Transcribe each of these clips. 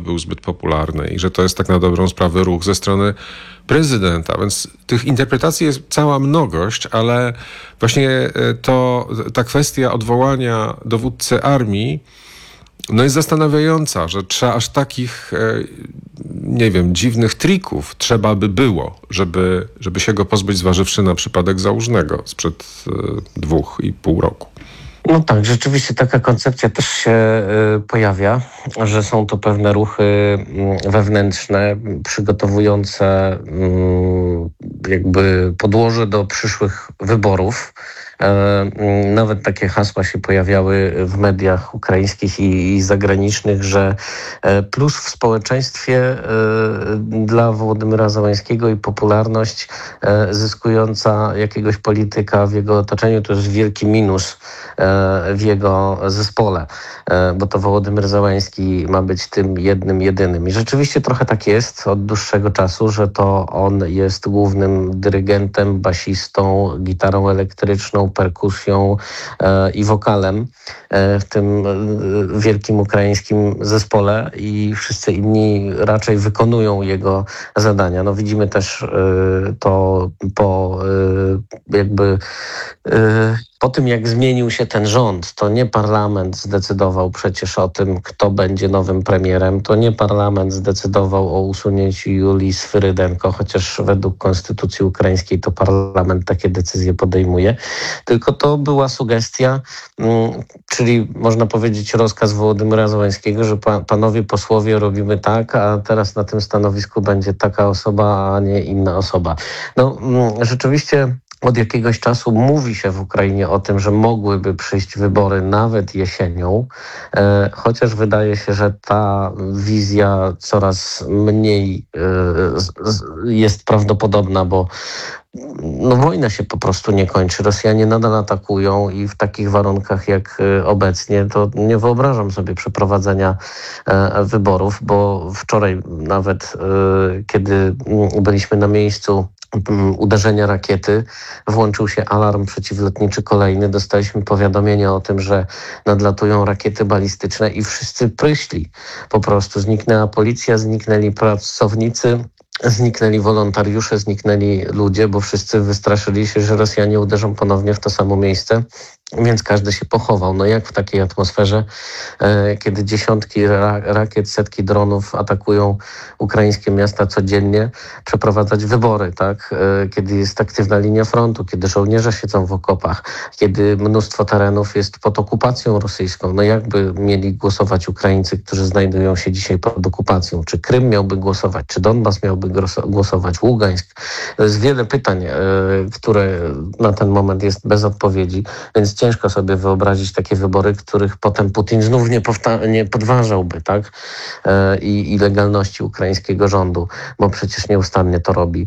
był zbyt popularny i że to jest tak na dobrą sprawę ruch ze strony prezydenta. Więc tych interpretacji jest cała mnogość, ale właśnie ta kwestia odwołania dowódcy armii jest zastanawiająca, że trzeba aż takich, nie wiem, dziwnych trików trzeba by było, żeby się go pozbyć, zważywszy na przypadek Załużnego sprzed 2,5 roku. No tak, rzeczywiście taka koncepcja też się pojawia, że są to pewne ruchy wewnętrzne, przygotowujące jakby podłoże do przyszłych wyborów. Nawet takie hasła się pojawiały w mediach ukraińskich i zagranicznych, że plus w społeczeństwie dla Wołodymyra Zełenskiego i popularność zyskująca jakiegoś polityka w jego otoczeniu to jest wielki minus w jego zespole, bo to Wołodymyr Zełenski ma być tym jednym, jedynym. I rzeczywiście trochę tak jest od dłuższego czasu, że to on jest głównym dyrygentem, basistą, gitarą elektryczną, perkusją i wokalem w tym wielkim ukraińskim zespole i wszyscy inni raczej wykonują jego zadania. No widzimy też to po tym, jak zmienił się ten rząd, to nie parlament zdecydował przecież o tym, kto będzie nowym premierem. To nie parlament zdecydował o usunięciu Julii Swyrydenko, chociaż według konstytucji ukraińskiej to parlament takie decyzje podejmuje. Tylko to była sugestia, czyli można powiedzieć rozkaz Wołodymyra Zełenskiego, że panowie posłowie robimy tak, a teraz na tym stanowisku będzie taka osoba, a nie inna osoba. No rzeczywiście od jakiegoś czasu mówi się w Ukrainie o tym, że mogłyby przyjść wybory nawet jesienią, chociaż wydaje się, że ta wizja coraz mniej jest prawdopodobna, bo wojna się po prostu nie kończy. Rosjanie nadal atakują i w takich warunkach jak obecnie to nie wyobrażam sobie przeprowadzenia wyborów, bo wczoraj nawet kiedy byliśmy na miejscu uderzenia rakiety, włączył się alarm przeciwlotniczy kolejny. Dostaliśmy powiadomienie o tym, że nadlatują rakiety balistyczne i wszyscy pryśli. Po prostu zniknęła policja, zniknęli pracownicy, zniknęli wolontariusze, zniknęli ludzie, bo wszyscy wystraszyli się, że Rosjanie uderzą ponownie w to samo miejsce, więc każdy się pochował. No jak w takiej atmosferze, kiedy dziesiątki rakiet, setki dronów atakują ukraińskie miasta codziennie, przeprowadzać wybory, tak? Kiedy jest aktywna linia frontu, kiedy żołnierze siedzą w okopach, kiedy mnóstwo terenów jest pod okupacją rosyjską. No jakby mieli głosować Ukraińcy, którzy znajdują się dzisiaj pod okupacją? Czy Krym miałby głosować? Czy Donbas miałby głosować? Ługańsk? To jest wiele pytań, które na ten moment jest bez odpowiedzi, więc ciężko sobie wyobrazić takie wybory, których potem Putin znów nie podważałby, tak? I legalności ukraińskiego rządu, bo przecież nieustannie to robi.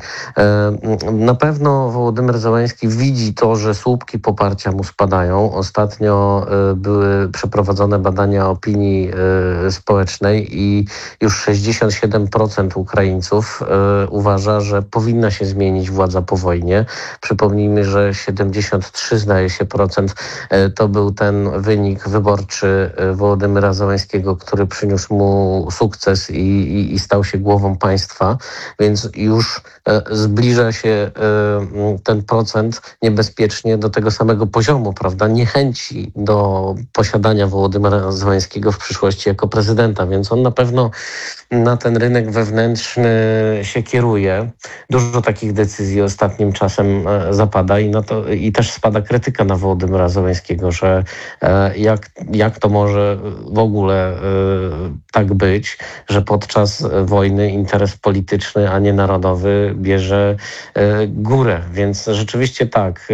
Na pewno Wołodymyr Zełenski widzi to, że słupki poparcia mu spadają. Ostatnio były przeprowadzone badania opinii społecznej i już 67% Ukraińców uważa, że powinna się zmienić władza po wojnie. Przypomnijmy, że 73 zdaje się procent to był ten wynik wyborczy Wołodymyra Zełenskiego, który przyniósł mu sukces i stał się głową państwa, więc już zbliża się ten procent niebezpiecznie do tego samego poziomu, prawda, niechęci do posiadania Wołodymyra Zełenskiego w przyszłości jako prezydenta, więc on na pewno na ten rynek wewnętrzny się kieruje. Dużo takich decyzji ostatnim czasem zapada i też spada krytyka na Wołodymyra Zełenskiego, że jak to może w ogóle tak być, że podczas wojny interes polityczny, a nie narodowy bierze górę. Więc rzeczywiście tak,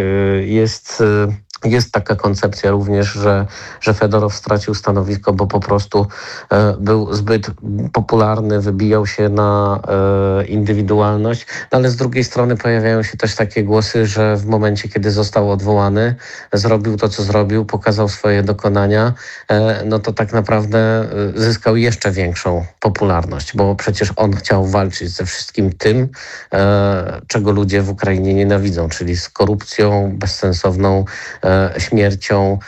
jest taka koncepcja również, że Fedorow stracił stanowisko, bo po prostu był zbyt popularny, wybijał się na indywidualność, no ale z drugiej strony pojawiają się też takie głosy, że w momencie, kiedy został odwołany, zrobił to, co zrobił, pokazał swoje dokonania, no to tak naprawdę zyskał jeszcze większą popularność, bo przecież on chciał walczyć ze wszystkim tym, czego ludzie w Ukrainie nienawidzą, czyli z korupcją, bezsensowną śmiercią,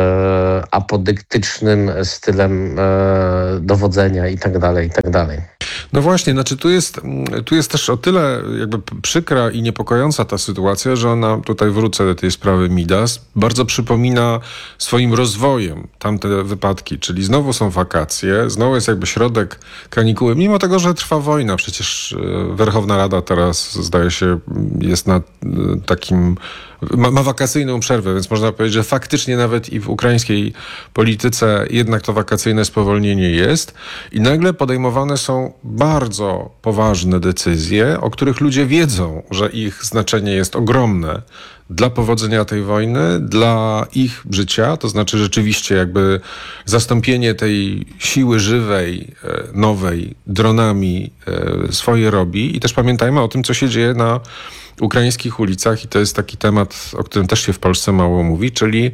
apodyktycznym stylem dowodzenia itd., itd. No właśnie, znaczy tu jest też o tyle jakby przykra i niepokojąca ta sytuacja, że ona, tutaj wrócę do tej sprawy Midas, bardzo przypomina swoim rozwojem tamte wypadki, czyli znowu są wakacje, znowu jest jakby środek kanikuły, mimo tego, że trwa wojna. Przecież Werchowna Rada teraz, zdaje się, jest na takim, ma wakacyjną przerwę, więc można powiedzieć, że faktycznie nawet i w ukraińskiej polityce jednak to wakacyjne spowolnienie jest i nagle podejmowane są bardzo poważne decyzje, o których ludzie wiedzą, że ich znaczenie jest ogromne dla powodzenia tej wojny, dla ich życia, to znaczy rzeczywiście jakby zastąpienie tej siły żywej, nowej dronami swoje robi. I też pamiętajmy o tym, co się dzieje na ukraińskich ulicach i to jest taki temat, o którym też się w Polsce mało mówi, czyli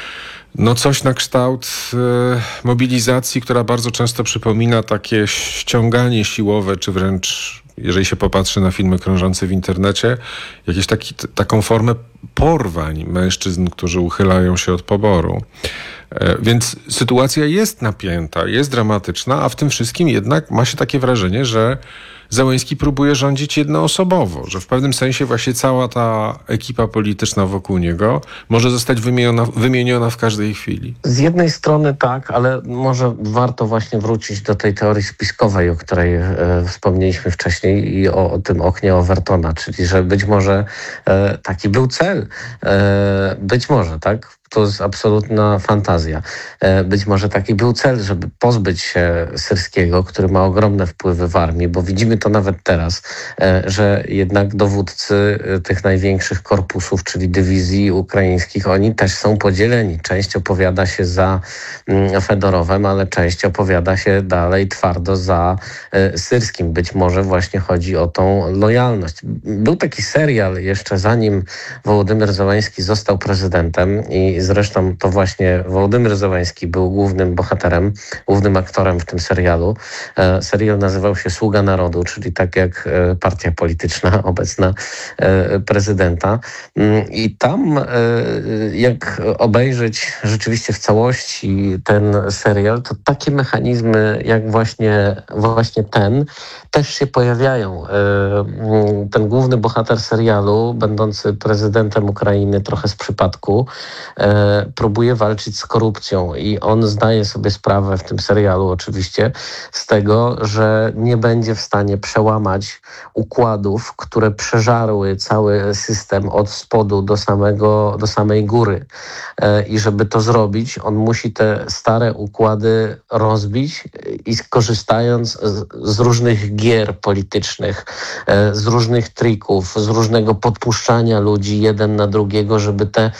no coś na kształt mobilizacji, która bardzo często przypomina takie ściąganie siłowe, czy wręcz, jeżeli się popatrzy na filmy krążące w internecie, jakieś taką formę porwań mężczyzn, którzy uchylają się od poboru. Więc sytuacja jest napięta, jest dramatyczna, a w tym wszystkim jednak ma się takie wrażenie, że Zełenski próbuje rządzić jednoosobowo, że w pewnym sensie właśnie cała ta ekipa polityczna wokół niego może zostać wymieniona w każdej chwili. Z jednej strony tak, ale może warto właśnie wrócić do tej teorii spiskowej, o której wspomnieliśmy wcześniej i o tym oknie Overtona, czyli że być może taki był cel. Być może, tak? To jest absolutna fantazja. Być może taki był cel, żeby pozbyć się Syrskiego, który ma ogromne wpływy w armii, bo widzimy to nawet teraz, że jednak dowódcy tych największych korpusów, czyli dywizji ukraińskich, oni też są podzieleni. Część opowiada się za Fedorowem, ale część opowiada się dalej twardo za Syrskim. Być może właśnie chodzi o tą lojalność. Był taki serial jeszcze zanim Wołodymyr Zełenski został prezydentem i zresztą to właśnie Wołodymyr Zełenski był głównym bohaterem, głównym aktorem w tym serialu. Serial nazywał się Sługa Narodu, czyli tak jak partia polityczna obecna prezydenta. I tam jak obejrzeć rzeczywiście w całości ten serial, to takie mechanizmy jak właśnie ten też się pojawiają. Ten główny bohater serialu, będący prezydentem Ukrainy trochę z przypadku, próbuje walczyć z korupcją i on zdaje sobie sprawę w tym serialu oczywiście z tego, że nie będzie w stanie przełamać układów, które przeżarły cały system od spodu do samej góry. I żeby to zrobić, on musi te stare układy rozbić i korzystając z różnych gier politycznych, z różnych trików, z różnego podpuszczania ludzi jeden na drugiego, żeby te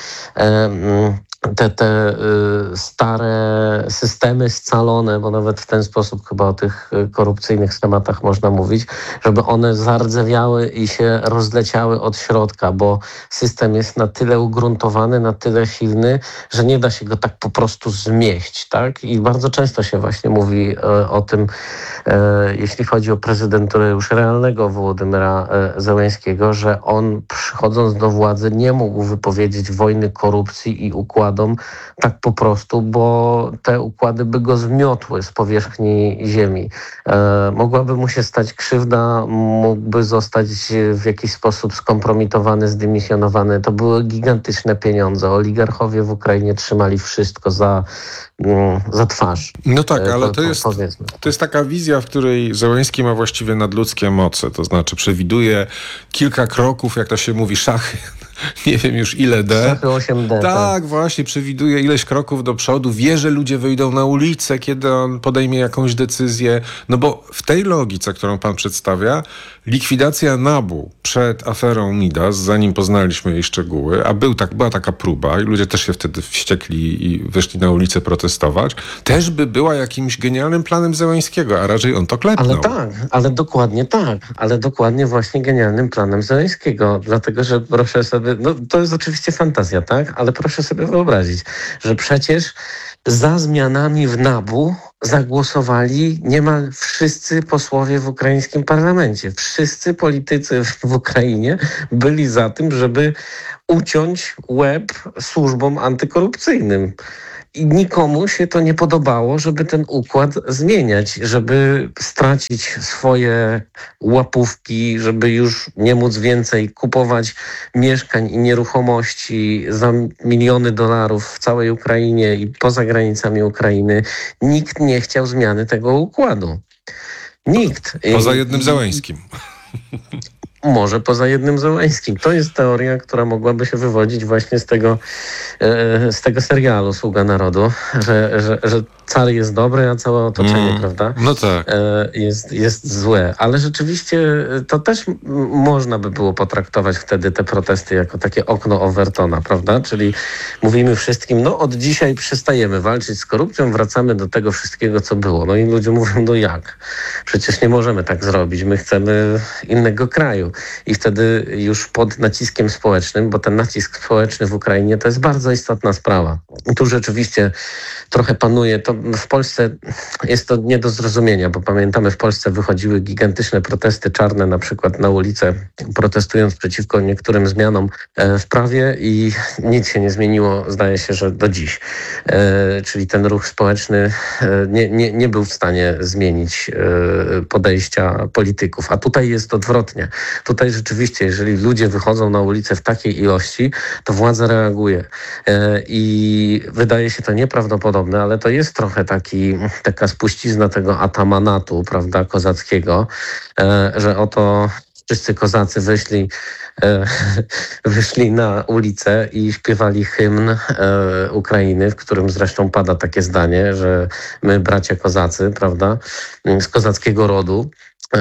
stare systemy scalone, bo nawet w ten sposób chyba o tych korupcyjnych schematach można mówić, żeby one zardzewiały i się rozleciały od środka, bo system jest na tyle ugruntowany, na tyle silny, że nie da się go tak po prostu zmieść, tak? I bardzo często się właśnie mówi o tym, jeśli chodzi o prezydenturę już realnego Wołodymyra Zełenskiego, że on przychodząc do władzy nie mógł wypowiedzieć wojny korupcji i układom tak po prostu, bo te układy by go zmiotły z powierzchni ziemi. Mogłaby mu się stać krzywda, mógłby zostać w jakiś sposób skompromitowany, zdymisjonowany. To były gigantyczne pieniądze. Oligarchowie w Ukrainie trzymali wszystko za twarz. No tak, ale to jest taka wizja, w której Zełenski ma właściwie nadludzkie moce. To znaczy przewiduje kilka kroków, jak to się mówi, szachy. Nie wiem już ile D. Szachy 8D. Tak, właśnie, przewiduje ileś kroków do przodu, wie, że ludzie wyjdą na ulicę, kiedy on podejmie jakąś decyzję. No bo w tej logice, którą pan przedstawia, likwidacja NABU przed aferą Midas, zanim poznaliśmy jej szczegóły, a była taka próba i ludzie też się wtedy wściekli i wyszli na ulicę protestować, też by była jakimś genialnym planem Zełenskiego, a raczej on to klepnął. Ale dokładnie właśnie genialnym planem Zełenskiego, dlatego, że proszę sobie, no to jest oczywiście fantazja, tak? Ale proszę sobie wyobrazić, że przecież za zmianami w NABU zagłosowali niemal wszyscy posłowie w ukraińskim parlamencie. Wszyscy politycy w Ukrainie byli za tym, żeby uciąć łeb służbom antykorupcyjnym. I nikomu się to nie podobało, żeby ten układ zmieniać, żeby stracić swoje łapówki, żeby już nie móc więcej kupować mieszkań i nieruchomości za miliony dolarów w całej Ukrainie i poza granicami Ukrainy. Nikt nie chciał zmiany tego układu. Nikt. Poza jednym Zełeńskim. Może poza jednym Zełeńskim. To jest teoria, która mogłaby się wywodzić właśnie z tego serialu Sługa Narodu, że car jest dobry, a całe otoczenie, prawda? No tak. Jest złe. Ale rzeczywiście to też można by było potraktować wtedy te protesty jako takie okno Overtona, prawda? Czyli mówimy wszystkim, no od dzisiaj przestajemy walczyć z korupcją, wracamy do tego wszystkiego, co było. No i ludzie mówią, no jak? Przecież nie możemy tak zrobić. My chcemy innego kraju. I wtedy już pod naciskiem społecznym, bo ten nacisk społeczny w Ukrainie to jest bardzo istotna sprawa. I tu rzeczywiście trochę panuje, to w Polsce jest to nie do zrozumienia, bo pamiętamy, w Polsce wychodziły gigantyczne protesty czarne, na przykład na ulicę, protestując przeciwko niektórym zmianom w prawie i nic się nie zmieniło, zdaje się, że do dziś. Czyli ten ruch społeczny nie był w stanie zmienić podejścia polityków. A tutaj jest odwrotnie. Tutaj rzeczywiście, jeżeli ludzie wychodzą na ulicę w takiej ilości, to władza reaguje. I wydaje się to nieprawdopodobne, ale to jest trochę taka spuścizna tego atamanatu, prawda, kozackiego, że oto wszyscy kozacy wyszli na ulicę i śpiewali hymn Ukrainy, w którym zresztą pada takie zdanie, że my bracia kozacy, prawda, z kozackiego rodu.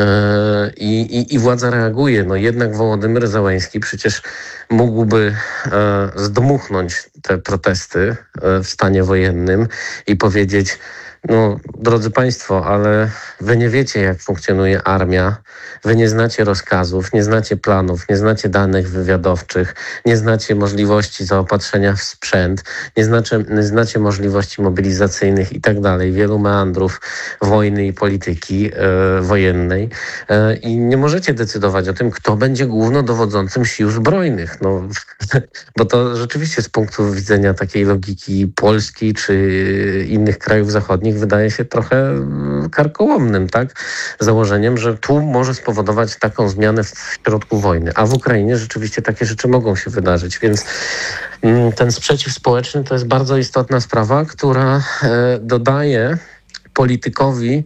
I władza reaguje. No jednak Wołodymyr Zełeński przecież mógłby zdmuchnąć te protesty w stanie wojennym i powiedzieć, no drodzy państwo, ale wy nie wiecie, jak funkcjonuje armia, wy nie znacie rozkazów, nie znacie planów, nie znacie danych wywiadowczych, nie znacie możliwości zaopatrzenia w sprzęt, nie znacie możliwości mobilizacyjnych i tak dalej, wielu meandrów wojny i polityki wojennej i nie możecie decydować o tym, kto będzie głównodowodzącym sił zbrojnych. No, bo to rzeczywiście z punktu widzenia takiej logiki Polski czy innych krajów zachodnich wydaje się trochę karkołomnym, tak? Założeniem, że tu może spowodować taką zmianę w środku wojny. A w Ukrainie rzeczywiście takie rzeczy mogą się wydarzyć, więc ten sprzeciw społeczny to jest bardzo istotna sprawa, która dodaje politykowi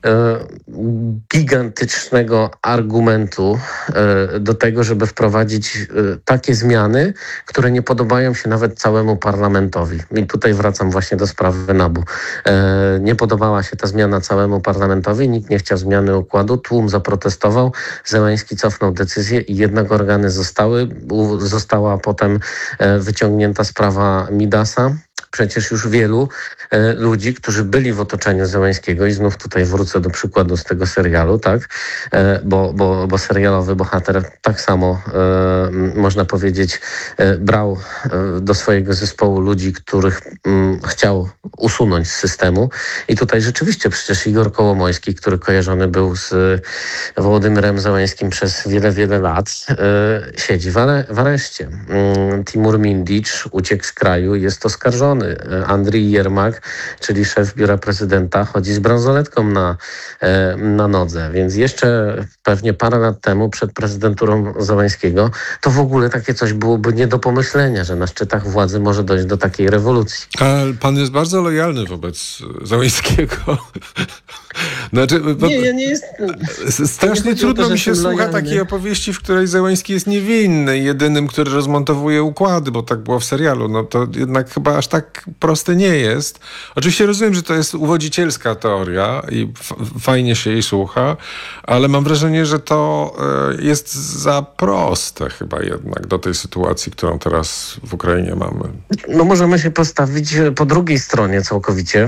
gigantycznego argumentu do tego, żeby wprowadzić takie zmiany, które nie podobają się nawet całemu parlamentowi. I tutaj wracam właśnie do sprawy NABU. Nie podobała się ta zmiana całemu parlamentowi, nikt nie chciał zmiany układu, tłum zaprotestował, Zełeński cofnął decyzję i jednak organy została potem wyciągnięta sprawa Midasa. Przecież już wielu ludzi, którzy byli w otoczeniu Zełeńskiego i znów tutaj wrócę do przykładu z tego serialu, tak, bo serialowy bohater tak samo, można powiedzieć, brał do swojego zespołu ludzi, których chciał usunąć z systemu i tutaj rzeczywiście przecież Igor Kołomojski, który kojarzony był z Wołodymyrem Zełeńskim przez wiele, wiele lat, siedzi w areszcie. Timur Mindicz uciekł z kraju, jest oskarżony. Andrii Jermak, czyli szef biura prezydenta, chodzi z bransoletką na nodze. Więc jeszcze pewnie parę lat temu, przed prezydenturą Zełeńskiego, to w ogóle takie coś byłoby nie do pomyślenia, że na szczytach władzy może dojść do takiej rewolucji. Ale pan jest bardzo lojalny wobec Zełeńskiego. Znaczy, nie, ja nie jest... Strasznie trudno mi się słucha takiej opowieści, w której Zełeński jest niewinny i jedynym, który rozmontowuje układy, bo tak było w serialu. No to jednak chyba aż tak proste nie jest. Oczywiście rozumiem, że to jest uwodzicielska teoria i fajnie się jej słucha, ale mam wrażenie, że to jest za proste chyba jednak do tej sytuacji, którą teraz w Ukrainie mamy. No możemy się postawić po drugiej stronie całkowicie.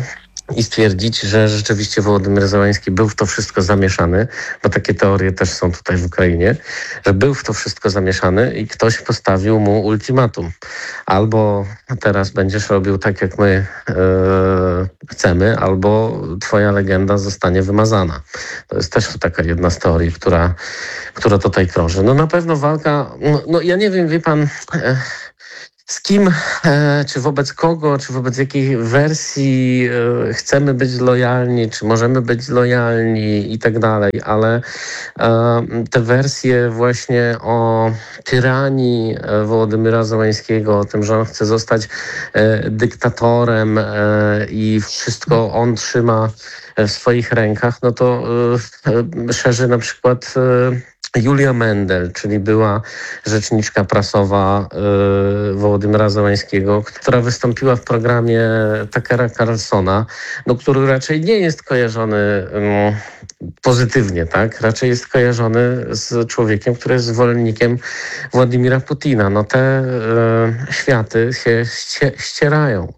i stwierdzić, że rzeczywiście Wołodymyr Zełański był w to wszystko zamieszany, bo takie teorie też są tutaj w Ukrainie, że był w to wszystko zamieszany i ktoś postawił mu ultimatum. Albo teraz będziesz robił tak, jak my chcemy, albo twoja legenda zostanie wymazana. To jest też taka jedna z teorii, która tutaj krąży. No na pewno walka, no ja nie wiem, wie pan... Z kim, czy wobec kogo, czy wobec jakiej wersji chcemy być lojalni, czy możemy być lojalni i tak dalej, ale te wersje właśnie o tyranii Wołodymyra Zełańskiego, o tym, że on chce zostać dyktatorem i wszystko on trzyma w swoich rękach, no to szerzy na przykład Julia Mendel, czyli była rzeczniczka prasowa Wołodymyra Zełańskiego, która wystąpiła w programie Tuckera Carlsona, no, który raczej nie jest kojarzony pozytywnie, tak? Raczej jest kojarzony z człowiekiem, który jest zwolennikiem Władimira Putina. No te światy się ścierają.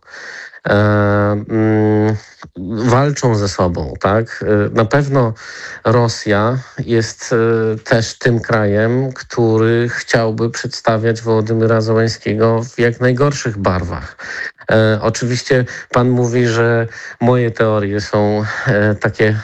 Walczą ze sobą, tak? Na pewno Rosja jest też tym krajem, który chciałby przedstawiać Wołodymyra Zełańskiego w jak najgorszych barwach. Oczywiście pan mówi, że moje teorie są takie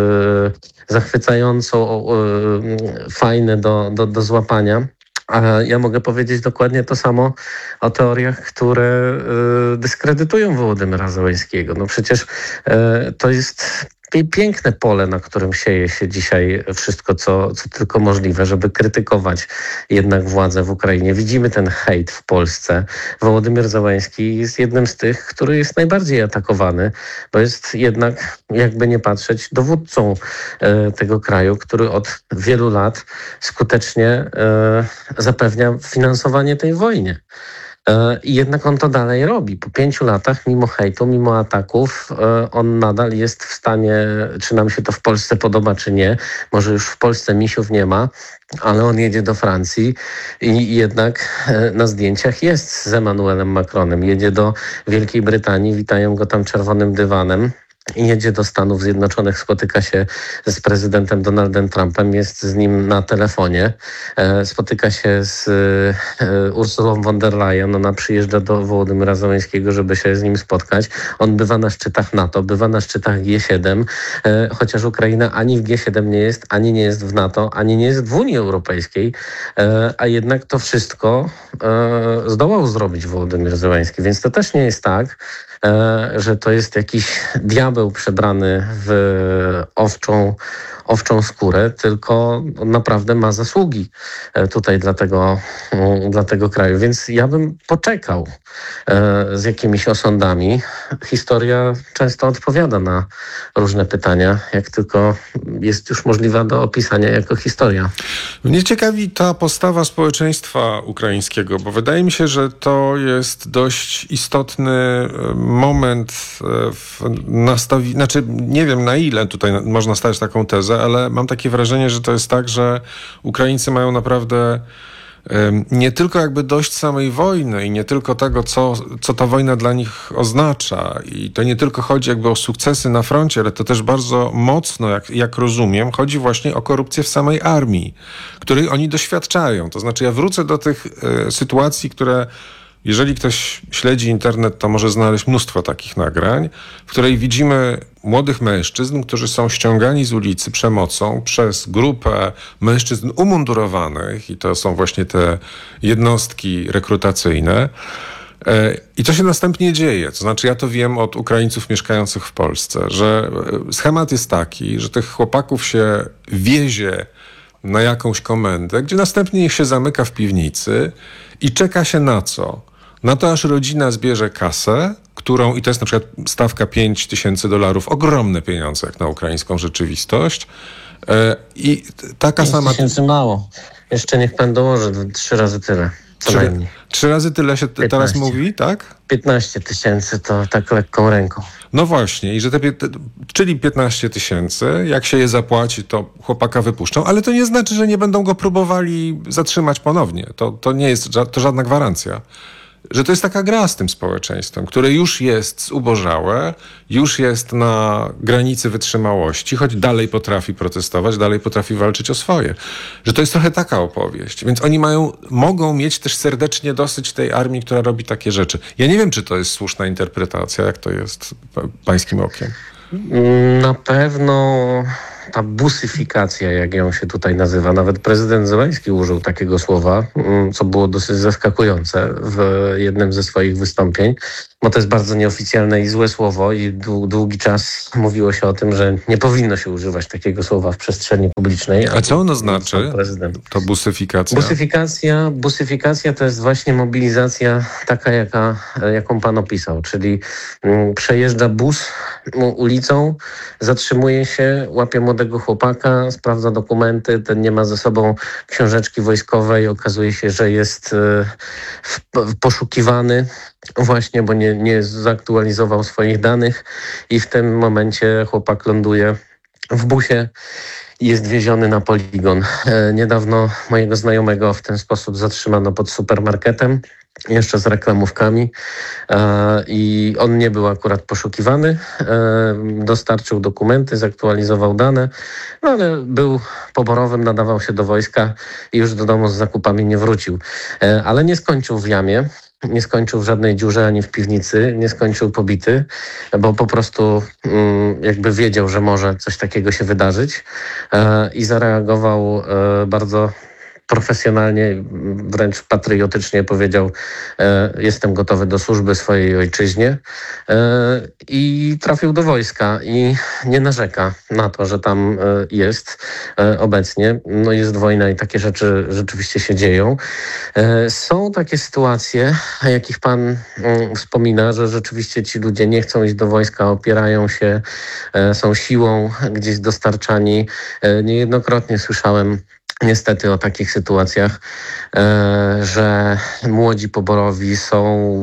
zachwycająco fajne do złapania. A ja mogę powiedzieć dokładnie to samo o teoriach, które dyskredytują Wołodymyra Zełańskiego. No przecież to jest piękne pole, na którym sieje się dzisiaj wszystko, co tylko możliwe, żeby krytykować jednak władzę w Ukrainie. Widzimy ten hejt w Polsce. Wołodymyr Zełański jest jednym z tych, który jest najbardziej atakowany, bo jest jednak, jakby nie patrzeć, dowódcą tego kraju, który od wielu lat skutecznie zapewnia finansowanie tej wojnie. I jednak on to dalej robi. Po 5 latach, mimo hejtu, mimo ataków, on nadal jest w stanie, czy nam się to w Polsce podoba, czy nie. Może już w Polsce misiów nie ma, ale on jedzie do Francji i jednak na zdjęciach jest z Emmanuelem Macronem. Jedzie do Wielkiej Brytanii, witają go tam czerwonym dywanem. Jedzie do Stanów Zjednoczonych, spotyka się z prezydentem Donaldem Trumpem, jest z nim na telefonie, spotyka się z Ursulą von der Leyen, ona przyjeżdża do Wołodymyra Zełańskiego, żeby się z nim spotkać. On bywa na szczytach NATO, bywa na szczytach G7, chociaż Ukraina ani w G7 nie jest, ani nie jest w NATO, ani nie jest w Unii Europejskiej, a jednak to wszystko zdołał zrobić Wołodymyr Zełański, więc to też nie jest tak, że to jest jakiś diabeł przebrany w owczą skórę, tylko naprawdę ma zasługi tutaj dla tego kraju. Więc ja bym poczekał z jakimiś osądami. Historia często odpowiada na różne pytania, jak tylko jest już możliwa do opisania jako historia. Mnie ciekawi ta postawa społeczeństwa ukraińskiego, bo wydaje mi się, że to jest dość istotny moment znaczy nie wiem na ile tutaj można stawiać taką tezę, ale mam takie wrażenie, że to jest tak, że Ukraińcy mają naprawdę nie tylko jakby dość samej wojny i nie tylko tego, co ta wojna dla nich oznacza. I to nie tylko chodzi jakby o sukcesy na froncie, ale to też bardzo mocno, jak rozumiem, chodzi właśnie o korupcję w samej armii, której oni doświadczają. To znaczy ja wrócę do tych sytuacji, które jeżeli ktoś śledzi internet, to może znaleźć mnóstwo takich nagrań, w której widzimy młodych mężczyzn, którzy są ściągani z ulicy przemocą przez grupę mężczyzn umundurowanych i to są właśnie te jednostki rekrutacyjne. I to się następnie dzieje. To znaczy ja to wiem od Ukraińców mieszkających w Polsce, że schemat jest taki, że tych chłopaków się wiezie na jakąś komendę, gdzie następnie ich się zamyka w piwnicy i czeka się na co? Na to, aż rodzina zbierze kasę, którą, i to jest na przykład stawka $5,000, ogromne pieniądze jak na ukraińską rzeczywistość. I taka sama... 5 000 mało. Jeszcze niech pan dołoży 3 razy tyle. Co najmniej. 3 razy tyle się 15. Teraz mówi, tak? 15 000 to tak lekką ręką. No właśnie, i że czyli 15 000, jak się je zapłaci, to chłopaka wypuszczą, ale to nie znaczy, że nie będą go próbowali zatrzymać ponownie. To nie jest to żadna gwarancja. że to jest taka gra z tym społeczeństwem, które już jest zubożałe, już jest na granicy wytrzymałości, choć dalej potrafi protestować, dalej potrafi walczyć o swoje. Że to jest trochę taka opowieść. Więc oni mogą mieć też serdecznie dosyć tej armii, która robi takie rzeczy. Ja nie wiem, czy to jest słuszna interpretacja, jak to jest pańskim okiem. Na pewno ta busyfikacja, jak ją się tutaj nazywa, nawet prezydent Zełenski użył takiego słowa, co było dosyć zaskakujące w jednym ze swoich wystąpień, bo to jest bardzo nieoficjalne i złe słowo i długi czas mówiło się o tym, że nie powinno się używać takiego słowa w przestrzeni publicznej. A co ono znaczy, to busyfikacja? Busyfikacja to jest właśnie mobilizacja taka, jaką pan opisał, czyli przejeżdża bus ulicą, zatrzymuje się, łapie młodego chłopaka, sprawdza dokumenty, ten nie ma ze sobą książeczki wojskowej, okazuje się, że jest poszukiwany właśnie, bo nie zaktualizował swoich danych i w tym momencie chłopak ląduje w busie i jest wieziony na poligon. Niedawno mojego znajomego w ten sposób zatrzymano pod supermarketem, jeszcze z reklamówkami i on nie był akurat poszukiwany, dostarczył dokumenty, zaktualizował dane, no ale był poborowym, nadawał się do wojska i już do domu z zakupami nie wrócił. Ale nie skończył w jamie, nie skończył w żadnej dziurze ani w piwnicy, nie skończył pobity, bo po prostu jakby wiedział, że może coś takiego się wydarzyć i zareagował bardzo profesjonalnie, wręcz patriotycznie powiedział: jestem gotowy do służby swojej ojczyźnie i trafił do wojska i nie narzeka na to, że tam jest obecnie. No jest wojna i takie rzeczy rzeczywiście się dzieją. Są takie sytuacje, jakich pan wspomina, że rzeczywiście ci ludzie nie chcą iść do wojska, opierają się, są siłą gdzieś dostarczani. Niejednokrotnie słyszałem niestety o takich sytuacjach, że młodzi poborowi są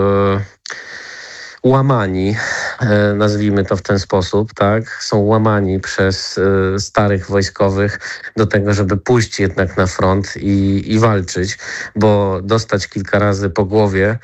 łamani, nazwijmy to w ten sposób, tak? Są łamani przez starych wojskowych do tego, żeby pójść jednak na front i walczyć, bo dostać kilka razy po głowie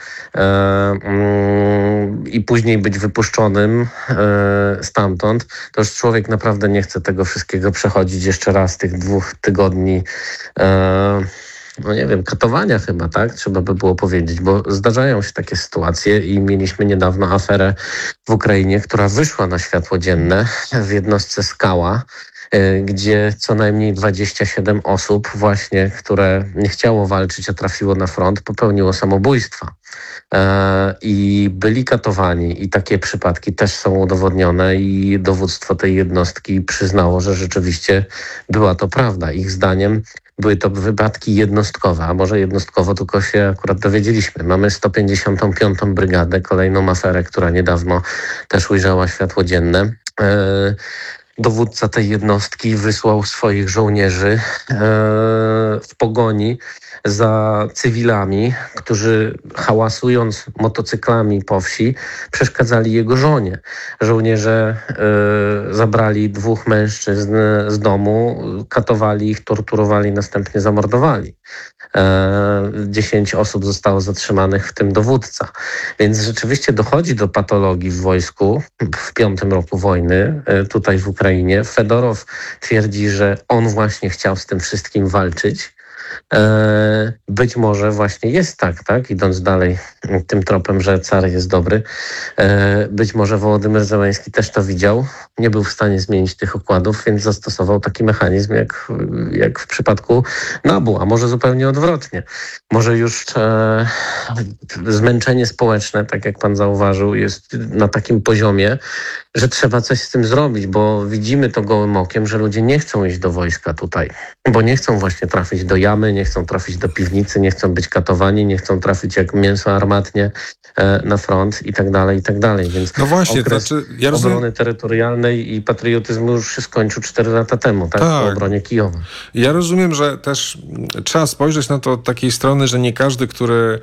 i później być wypuszczonym stamtąd, to już człowiek naprawdę nie chce tego wszystkiego przechodzić jeszcze raz, tych 2 tygodni no nie wiem, katowania chyba, tak? Trzeba by było powiedzieć, bo zdarzają się takie sytuacje i mieliśmy niedawno aferę w Ukrainie, która wyszła na światło dzienne w jednostce Skała, gdzie co najmniej 27 osób właśnie, które nie chciało walczyć, a trafiło na front, popełniło samobójstwa. I byli katowani i takie przypadki też są udowodnione i dowództwo tej jednostki przyznało, że rzeczywiście była to prawda. Ich zdaniem były to wypadki jednostkowe, a może jednostkowo tylko się akurat dowiedzieliśmy. Mamy 155. Brygadę, kolejną aferę, która niedawno też ujrzała światło dzienne. Dowódca tej jednostki wysłał swoich żołnierzy w pogoni za cywilami, którzy hałasując motocyklami po wsi przeszkadzali jego żonie. Żołnierze zabrali 2 mężczyzn z domu, katowali ich, torturowali, następnie zamordowali. 10 osób zostało zatrzymanych, w tym dowódca. Więc rzeczywiście dochodzi do patologii w wojsku w 5. roku wojny, tutaj w Ukrainie. Fedorow twierdzi, że on właśnie chciał z tym wszystkim walczyć. Być może właśnie jest tak, idąc dalej tym tropem, że car jest dobry. Być może Wołodymyr Zełenski też to widział, nie był w stanie zmienić tych układów, więc zastosował taki mechanizm jak w przypadku NABU, a może zupełnie odwrotnie. Może już zmęczenie społeczne, tak jak pan zauważył, jest na takim poziomie, że trzeba coś z tym zrobić, bo widzimy to gołym okiem, że ludzie nie chcą iść do wojska tutaj, bo nie chcą właśnie trafić do jamy, nie chcą trafić do piwnicy, nie chcą być katowani, nie chcą trafić jak mięso armatnie na front i tak dalej, więc no właśnie, okres obrony terytorialnej i patriotyzmu już się skończył 4 lata temu, tak? Po obronie Kijowa. Ja rozumiem, że też trzeba spojrzeć na to od takiej strony, że nie każdy, który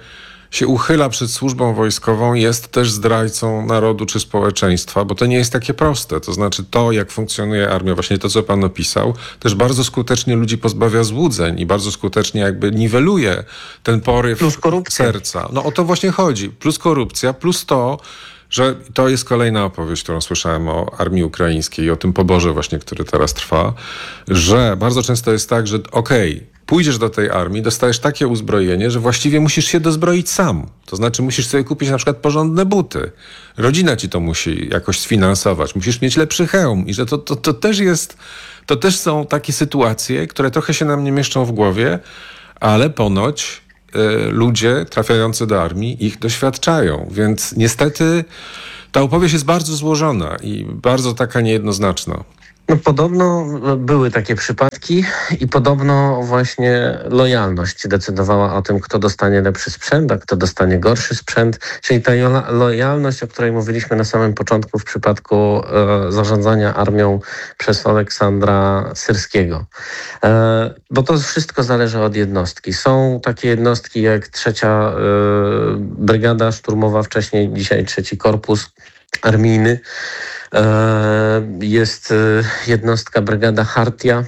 się uchyla przed służbą wojskową, jest też zdrajcą narodu czy społeczeństwa, bo to nie jest takie proste. To znaczy to, jak funkcjonuje armia, właśnie to, co pan opisał, też bardzo skutecznie ludzi pozbawia złudzeń i bardzo skutecznie jakby niweluje ten poryw serca. No o to właśnie chodzi. Plus korupcja, plus to, że to jest kolejna opowieść, którą słyszałem o armii ukraińskiej i o tym poborze właśnie, który teraz trwa, że bardzo często jest tak, że pójdziesz do tej armii, dostajesz takie uzbrojenie, że właściwie musisz się dozbroić sam. To znaczy musisz sobie kupić na przykład porządne buty. Rodzina ci to musi jakoś sfinansować. Musisz mieć lepszy hełm. I że to też jest, to też są takie sytuacje, które trochę się nam nie mieszczą w głowie, ale ponoć ludzie trafiający do armii ich doświadczają. Więc niestety ta opowieść jest bardzo złożona i bardzo taka niejednoznaczna. No podobno były takie przypadki i podobno właśnie lojalność decydowała o tym, kto dostanie lepszy sprzęt, a kto dostanie gorszy sprzęt. Czyli ta lojalność, o której mówiliśmy na samym początku w przypadku zarządzania armią przez Aleksandra Syrskiego. Bo to wszystko zależy od jednostki. Są takie jednostki jak 3. Brygada Szturmowa, wcześniej dzisiaj 3. Korpus Armijny. Jest jednostka Brygada Chartia.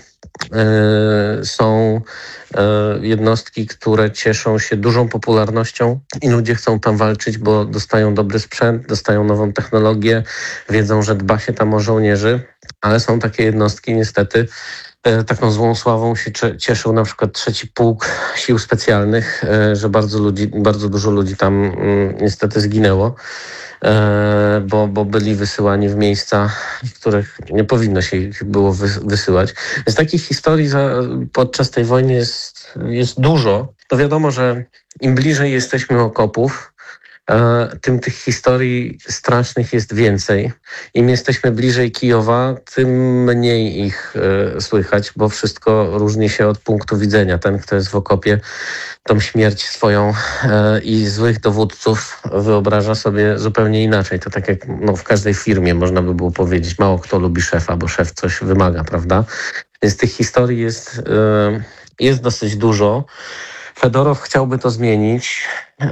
Są jednostki, które cieszą się dużą popularnością i ludzie chcą tam walczyć, bo dostają dobry sprzęt, dostają nową technologię, wiedzą, że dba się tam o żołnierzy, ale są takie jednostki niestety. Taką złą sławą się cieszył na przykład 3. Pułk Sił Specjalnych, że bardzo dużo ludzi tam niestety zginęło. Bo byli wysyłani w miejsca, w których nie powinno się ich było wysyłać. Więc takich historii podczas tej wojny jest dużo. To wiadomo, że im bliżej jesteśmy okopów, tym tych historii strasznych jest więcej. Im jesteśmy bliżej Kijowa, tym mniej ich słychać, bo wszystko różni się od punktu widzenia. Ten, kto jest w okopie, tą śmierć swoją i złych dowódców wyobraża sobie zupełnie inaczej. To tak jak w każdej firmie można by było powiedzieć, mało kto lubi szefa, bo szef coś wymaga, prawda? Więc tych historii jest dosyć dużo. Fedorow chciałby to zmienić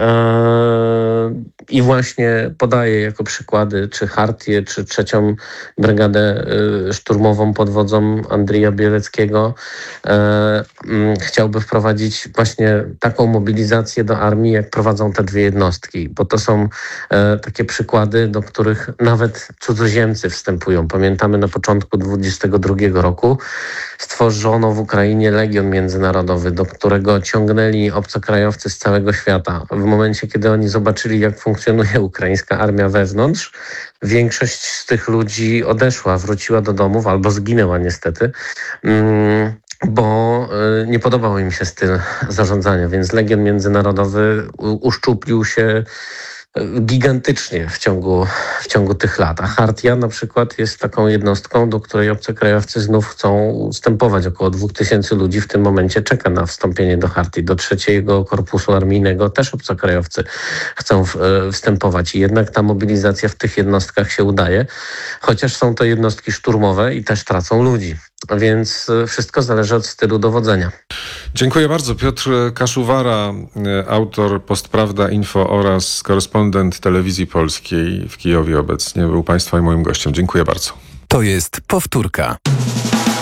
i właśnie podaje jako przykłady czy Chartię, czy 3. Brygadę Szturmową pod wodzą Andrija Bieleckiego. Chciałby wprowadzić właśnie taką mobilizację do armii, jak prowadzą te dwie jednostki, bo to są takie przykłady, do których nawet cudzoziemcy wstępują. Pamiętamy, na początku 2022 roku stworzono w Ukrainie Legion Międzynarodowy, do którego ciągnęli obcokrajowcy z całego świata. W momencie, kiedy oni zobaczyli, jak funkcjonuje ukraińska armia wewnątrz, większość z tych ludzi odeszła, wróciła do domów albo zginęła niestety, bo nie podobał im się styl zarządzania, więc Legion Międzynarodowy uszczuplił się gigantycznie w ciągu tych lat. A Chartia na przykład jest taką jednostką, do której obcokrajowcy znów chcą wstępować. Około 2000 ludzi w tym momencie czeka na wstąpienie do Chartii. Do 3. Korpusu Armijnego też obcokrajowcy chcą wstępować. I jednak ta mobilizacja w tych jednostkach się udaje, chociaż są to jednostki szturmowe i też tracą ludzi. Więc wszystko zależy od stylu dowodzenia. Dziękuję bardzo. Piotr Kaszuwara, autor Postprawda Info oraz korespondent Telewizji Polskiej w Kijowie obecnie, był Państwa i moim gościem. Dziękuję bardzo. To jest powtórka.